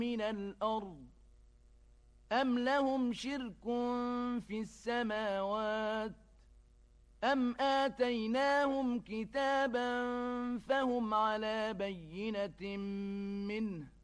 من الأرض أم لهم شرك في السماوات أم آتيناهم كتابا فهم على بينة منه